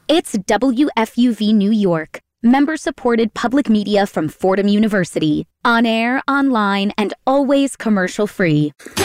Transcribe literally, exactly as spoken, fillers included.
It's W F U V New York, member-supported public media from Fordham University. On air, online, and always commercial-free.